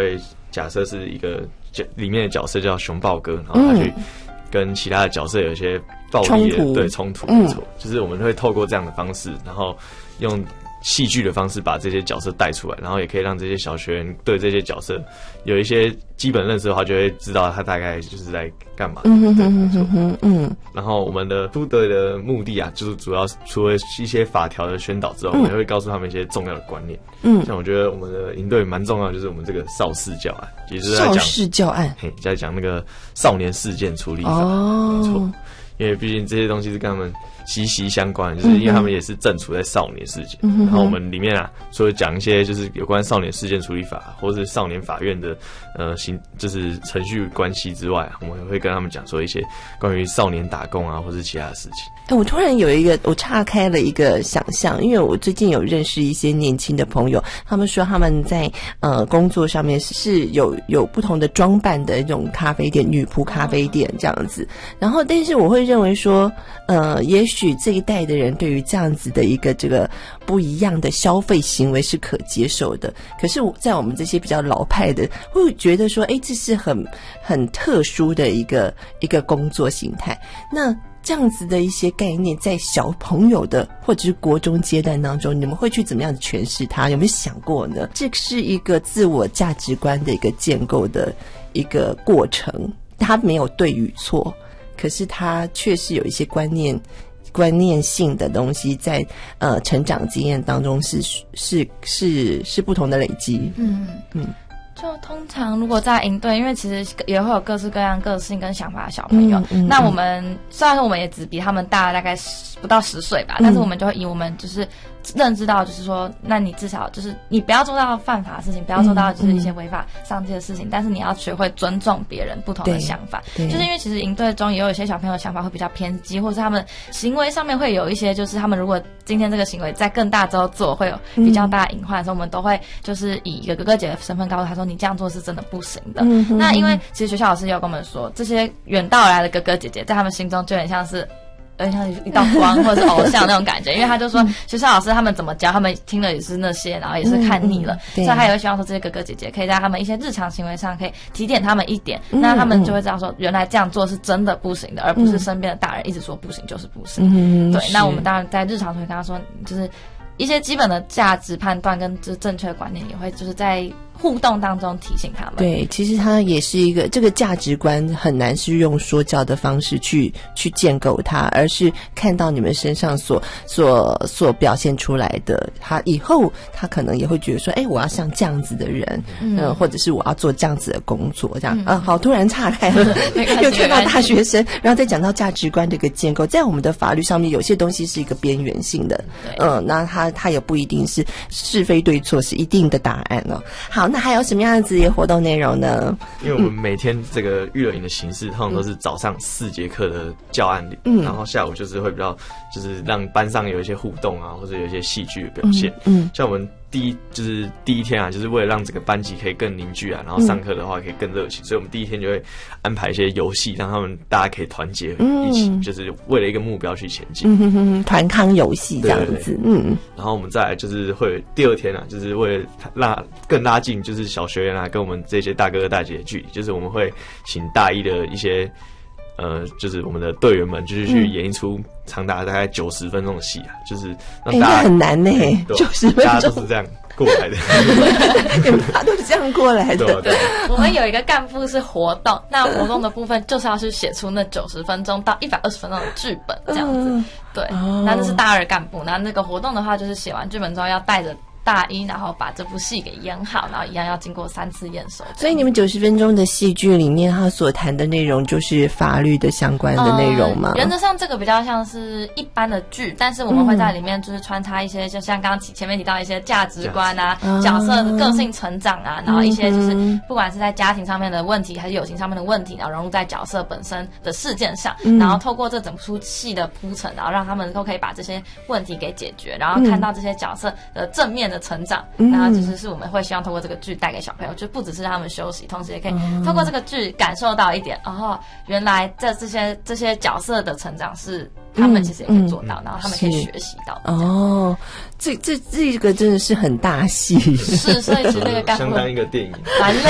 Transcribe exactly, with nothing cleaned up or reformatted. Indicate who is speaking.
Speaker 1: 会假设是一个里面的角色叫熊豹哥，然后他去跟其他的角色有一些暴力的对冲突，没错，就是我们会透过这样的方式，然后用戏剧的方式把这些角色带出来，然后也可以让这些小学员对这些角色有一些基本认识的话，就会知道他大概就是在干嘛。嗯哼哼哼嗯。然后我们的出队的目的啊，就是主要除了一些法条的宣导之外，我们也会告诉他们一些重要的观念。嗯。像我觉得我们的营队蛮重要的，就是我们这个少事教案，其实在讲
Speaker 2: 少事教案，
Speaker 1: 嘿，在讲那个少年事件处理法。哦。没错。因为毕竟这些东西是跟他们息息相关，就是因为他们也是正处在少年事件，嗯、然后我们里面啊，除了讲一些就是有关少年事件处理法或是少年法院的呃行就是程序关系之外、啊，我们也会跟他们讲说一些关于少年打工啊或是其他的事情。
Speaker 2: 哎，我突然有一个我岔开了一个想象，因为我最近有认识一些年轻的朋友，他们说他们在呃工作上面是有有不同的装扮的一种咖啡店，女仆咖啡店这样子，然后但是我会认为说，呃，也许这一代的人对于这样子的一个这个不一样的消费行为是可接受的，可是我在我们这些比较老派的，会觉得说，哎，这是很很特殊的一个一个工作形态。那这样子的一些概念，在小朋友的或者是国中阶段当中，你们会去怎么样诠释它？有没有想过呢？这是一个自我价值观的一个建构的一个过程，它没有对与错。可是它确实有一些观念、观念性的东西在呃成长经验当中是是是是不同的累积。嗯嗯，
Speaker 3: 就通常如果在营队，因为其实也会有各式各样个性跟想法的小朋友。嗯嗯、那我们虽然说我们也只比他们大大概不到十岁吧，嗯、但是我们就会以我们就是认知到，就是说，那你至少就是你不要做到犯法的事情，不要做到就是一些违法上街的事情，嗯嗯、但是你要学会尊重别人不同的想法。就是因为其实营队中也有一些小朋友的想法会比较偏激，或者是他们行为上面会有一些，就是他们如果今天这个行为在更大之后做，会有比较大的隐患的时候，我们都会就是以一个哥哥姐的身份告诉他说，你这样做是真的不行的。嗯、那因为其实学校老师也有跟我们说，这些远道而来的哥哥姐姐，在他们心中就很像是。有点像一道光或者是偶像那种感觉，因为他就说学校老师他们怎么教，他们听了也是那些，然后也是看腻了，嗯、所以他也会希望说这些哥哥姐姐可以在他们一些日常行为上可以提点他们一点，嗯、那他们就会知道说原来这样做是真的不行的，嗯、而不是身边的大人一直说不行就是不行。嗯、对，那我们当然在日常会跟他说，就是一些基本的价值判断跟就是正确的观念，也会就是在互动当中提醒他们。
Speaker 2: 对，其实它也是一个这个价值观很难是用说教的方式去去建构它，而是看到你们身上所所所表现出来的，他以后他可能也会觉得说，哎，我要像这样子的人，嗯、呃，或者是我要做这样子的工作，这样啊、嗯呃，好，突然岔开了，又看到大学生，然后再讲到价值观这个建构，在我们的法律上面，有些东西是一个边缘性的，嗯、呃，那它它也不一定是是非对错是一定的答案哦。好。那还有什么样子的活动内容呢？
Speaker 1: 因为我们每天这个育乐营的形式，通常都是早上四节课的教案里，嗯，然后下午就是会比较，就是让班上有一些互动啊，或者有一些戏剧的表现。嗯，嗯像我们第一就是第一天啊，就是为了让整个班级可以更凝聚啊，然后上课的话可以更热情，嗯、所以我们第一天就会安排一些游戏，让他们大家可以团结一起，嗯、就是为了一个目标去前进。嗯哼
Speaker 2: 哼，团康游戏这样子。对对对嗯，
Speaker 1: 然后我们再来就是会第二天啊，就是为了拉更拉近。就是小学员啊，跟我们这些大哥哥大姐的距离，就是我们会请大一的一些呃，就是我们的队员们，就是去演一出长达大概九十分钟的戏啊，就是让大家、
Speaker 2: 欸、很难呢、欸，九十分钟，
Speaker 1: 大家都是这样过来的，
Speaker 2: 你们大家都是这样过来的。
Speaker 1: 对，对
Speaker 3: 我们有一个干部是活动，那活动的部分就是要去写出那九十分钟到一百二十分钟的剧本这样子。嗯、对，哦、那这是大二干部，那那个活动的话，就是写完剧本之后要带着。大一，然后把这部戏给演好，然后一样要经过三次验收。
Speaker 2: 所以你们九十分钟的戏剧里面，它所谈的内容就是法律的相关的内容吗？
Speaker 3: 嗯、原则上这个比较像是一般的剧，但是我们会在里面就是穿插一些，嗯、就像刚刚前面提到一些价值观啊、嗯、角色的个性成长啊，然后一些就是不管是在家庭上面的问题，还是友情上面的问题，然后融入在角色本身的事件上，嗯、然后透过这整出戏的铺陈，然后让他们都可以把这些问题给解决，然后看到这些角色的正面的成长，嗯、然后其实是我们会希望透过这个剧带给小朋友，就不只是让他们休息，同时也可以透过这个剧感受到一点，哦，原来这这些这些角色的成长是他们其实也可以做到，嗯、然后他们可以学习到的。
Speaker 2: 哦，这这这个真的是很大戏，
Speaker 3: 是，所以其实那个干部
Speaker 1: 相当一个电影，
Speaker 3: 蛮累